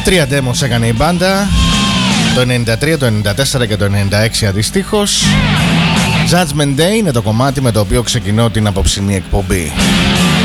Τρία demos έκανε η μπάντα, το 93, το 94 και το 96 αντιστοίχως. Judgment Day είναι το κομμάτι με το οποίο ξεκινώ την απόψινή εκπομπή.